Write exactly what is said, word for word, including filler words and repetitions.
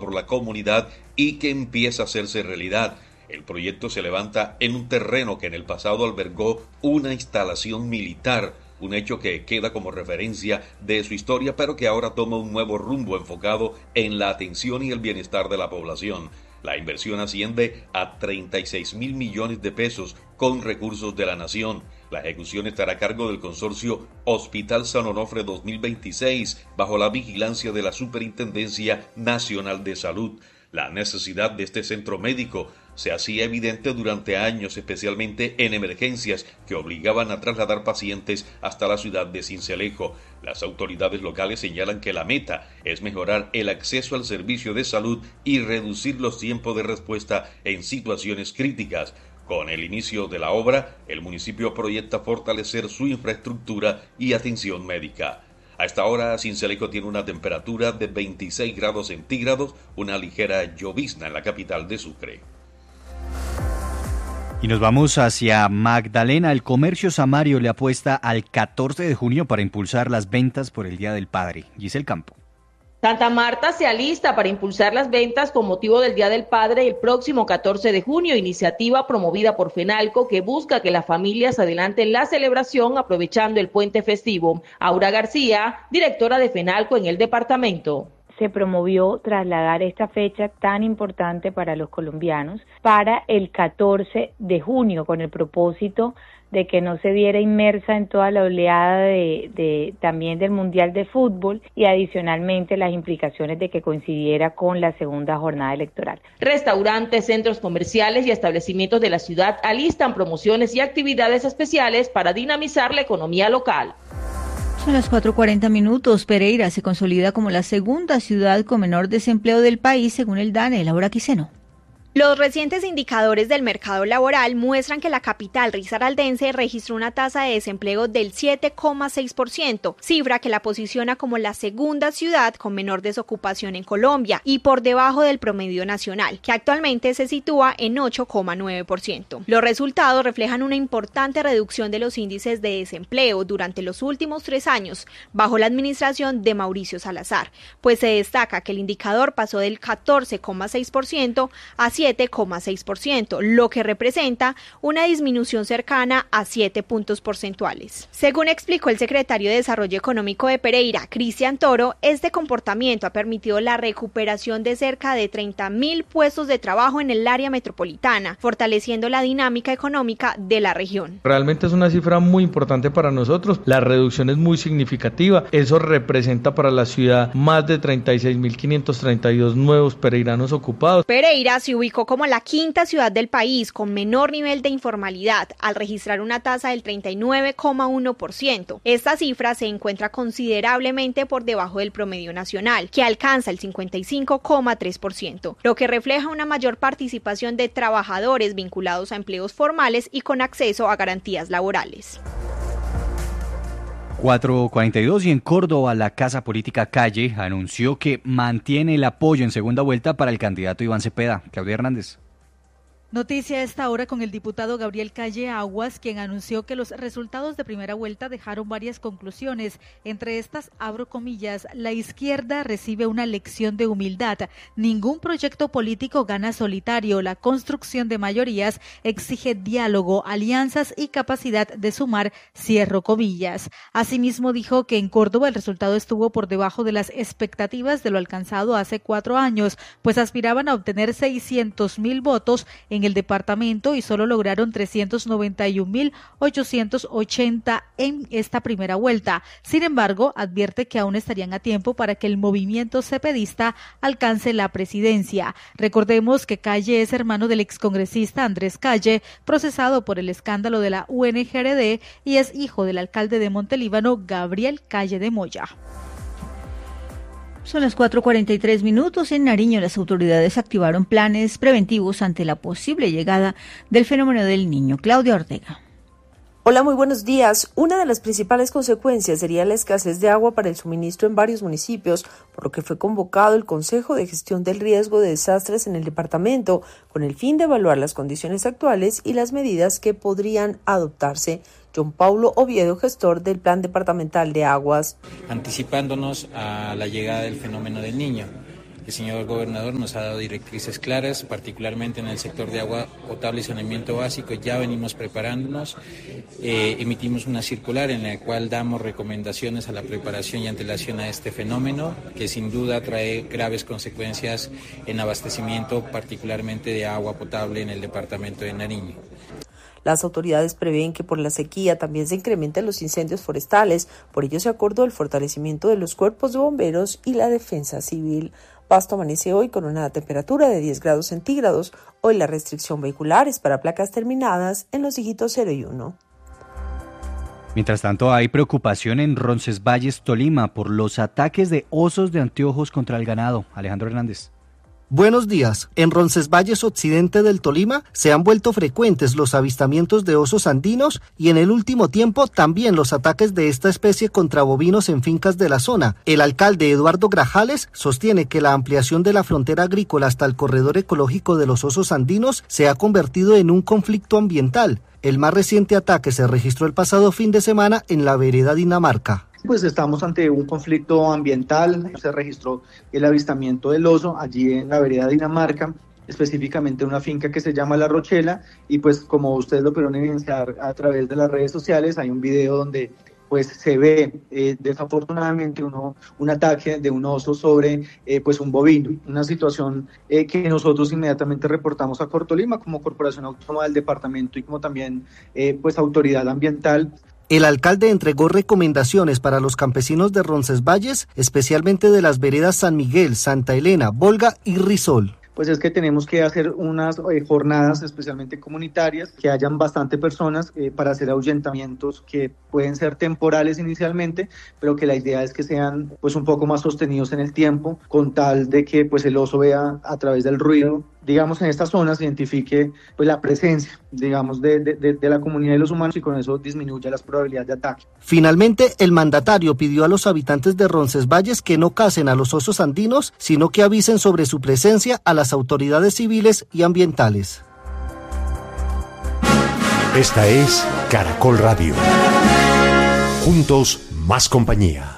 por la comunidad y que empieza a hacerse realidad. El proyecto se levanta en un terreno que en el pasado albergó una instalación militar, un hecho que queda como referencia de su historia, pero que ahora toma un nuevo rumbo enfocado en la atención y el bienestar de la población. La inversión asciende a treinta y seis mil millones de pesos con recursos de la nación. La ejecución estará a cargo del consorcio Hospital San Onofre dos mil veintiséis, bajo la vigilancia de la Superintendencia Nacional de Salud. La necesidad de este centro médico se hacía evidente durante años, especialmente en emergencias que obligaban a trasladar pacientes hasta la ciudad de Sincelejo. Las autoridades locales señalan que la meta es mejorar el acceso al servicio de salud y reducir los tiempos de respuesta en situaciones críticas. Con el inicio de la obra, el municipio proyecta fortalecer su infraestructura y atención médica. A esta hora, Sincelejo tiene una temperatura de veintiséis grados centígrados, una ligera llovizna en la capital de Sucre. Y nos vamos hacia Magdalena. El comercio Samario le apuesta al catorce de junio para impulsar las ventas por el Día del Padre. Giselle Campo. Santa Marta se alista para impulsar las ventas con motivo del Día del Padre el próximo catorce de junio, iniciativa promovida por FENALCO que busca que las familias adelanten la celebración aprovechando el puente festivo. Aura García, directora de FENALCO en el departamento. Se promovió trasladar esta fecha tan importante para los colombianos para el catorce de junio con el propósito de que no se viera inmersa en toda la oleada de, de también del Mundial de Fútbol y adicionalmente las implicaciones de que coincidiera con la segunda jornada electoral. Restaurantes, centros comerciales y establecimientos de la ciudad alistan promociones y actividades especiales para dinamizar la economía local. Son las cuatro cuarenta minutos. Pereira se consolida como la segunda ciudad con menor desempleo del país, según el DANE. Laura Quiseno. Los recientes indicadores del mercado laboral muestran que la capital risaraldense registró una tasa de desempleo del siete coma seis por ciento, cifra que la posiciona como la segunda ciudad con menor desocupación en Colombia y por debajo del promedio nacional, que actualmente se sitúa en ocho coma nueve por ciento. Los resultados reflejan una importante reducción de los índices de desempleo durante los últimos tres años, bajo la administración de Mauricio Salazar, pues se destaca que el indicador pasó del catorce coma seis por ciento a siete coma seis por ciento, lo que representa una disminución cercana a siete puntos porcentuales. Según explicó el secretario de Desarrollo Económico de Pereira, Cristian Toro, este comportamiento ha permitido la recuperación de cerca de treinta mil puestos de trabajo en el área metropolitana, fortaleciendo la dinámica económica de la región. Realmente es una cifra muy importante para nosotros, la reducción es muy significativa, eso representa para la ciudad más de treinta y seis mil quinientos treinta y dos nuevos pereiranos ocupados. Pereira se ubicó como la quinta ciudad del país con menor nivel de informalidad, al registrar una tasa del treinta y nueve coma uno por ciento. Esta cifra se encuentra considerablemente por debajo del promedio nacional, que alcanza el cincuenta y cinco coma tres por ciento, lo que refleja una mayor participación de trabajadores vinculados a empleos formales y con acceso a garantías laborales. cuatro cuarenta y dos y en Córdoba la Casa Política Calle anunció que mantiene el apoyo en segunda vuelta para el candidato Iván Cepeda. Claudia Hernández. Noticia a esta hora con el diputado Gabriel Calle Aguas, quien anunció que los resultados de primera vuelta dejaron varias conclusiones. Entre estas, abro comillas, la izquierda recibe una lección de humildad. Ningún proyecto político gana solitario. La construcción de mayorías exige diálogo, alianzas y capacidad de sumar, cierro comillas. Asimismo, dijo que en Córdoba el resultado estuvo por debajo de las expectativas de lo alcanzado hace cuatro años, pues aspiraban a obtener seiscientos mil votos en en el departamento y solo lograron trescientos noventa y un mil ochocientos ochenta en esta primera vuelta. Sin embargo, advierte que aún estarían a tiempo para que el movimiento cepedista alcance la presidencia. Recordemos que Calle es hermano del excongresista Andrés Calle, procesado por el escándalo de la U N G R D, y es hijo del alcalde de Montelíbano, Gabriel Calle de Moya. Son las cuatro cuarenta y tres minutos. En Nariño, las autoridades activaron planes preventivos ante la posible llegada del fenómeno del Niño. Claudia Ortega. Hola, muy buenos días. Una de las principales consecuencias sería la escasez de agua para el suministro en varios municipios, por lo que fue convocado el Consejo de Gestión del Riesgo de Desastres en el departamento, con el fin de evaluar las condiciones actuales y las medidas que podrían adoptarse. John Paulo Oviedo, gestor del Plan Departamental de Aguas. Anticipándonos a la llegada del fenómeno del Niño. El señor gobernador nos ha dado directrices claras, particularmente en el sector de agua potable y saneamiento básico. Ya venimos preparándonos, eh, emitimos una circular en la cual damos recomendaciones a la preparación y antelación a este fenómeno, que sin duda trae graves consecuencias en abastecimiento, particularmente de agua potable en el departamento de Nariño. Las autoridades prevén que por la sequía también se incrementen los incendios forestales, por ello se acordó el fortalecimiento de los cuerpos de bomberos y la defensa civil. Pasto amanece hoy con una temperatura de diez grados centígrados. Hoy la restricción vehicular es para placas terminadas en los dígitos cero y uno. Mientras tanto, hay preocupación en Roncesvalles, Tolima, por los ataques de osos de anteojos contra el ganado. Alejandro Hernández. Buenos días. En Roncesvalles, occidente del Tolima, se han vuelto frecuentes los avistamientos de osos andinos y en el último tiempo también los ataques de esta especie contra bovinos en fincas de la zona. El alcalde Eduardo Grajales sostiene que la ampliación de la frontera agrícola hasta el corredor ecológico de los osos andinos se ha convertido en un conflicto ambiental. El más reciente ataque se registró el pasado fin de semana en la vereda Dinamarca. Pues estamos ante un conflicto ambiental. Se registró el avistamiento del oso allí en la vereda Dinamarca, específicamente en una finca que se llama La Rochela, y pues como ustedes lo pudieron evidenciar a través de las redes sociales, hay un video donde pues se ve eh, desafortunadamente uno, un ataque de un oso sobre eh, pues un bovino, una situación eh, que nosotros inmediatamente reportamos a Cortolima como Corporación Autónoma del Departamento y como también eh, pues autoridad ambiental. El alcalde entregó recomendaciones para los campesinos de Roncesvalles, especialmente de las veredas San Miguel, Santa Elena, Volga y Risol. Pues es que tenemos que hacer unas eh, jornadas especialmente comunitarias, que hayan bastante personas eh, para hacer ahuyentamientos que pueden ser temporales inicialmente, pero que la idea es que sean pues un poco más sostenidos en el tiempo, con tal de que pues el oso vea a través del ruido, digamos en estas zonas, identifique pues la presencia, digamos, de, de, de la comunidad y los humanos y con eso disminuya las probabilidades de ataque. Finalmente, el mandatario pidió a los habitantes de Roncesvalles que no cacen a los osos andinos, sino que avisen sobre su presencia a las autoridades civiles y ambientales. Esta es Caracol Radio. Juntos, más compañía.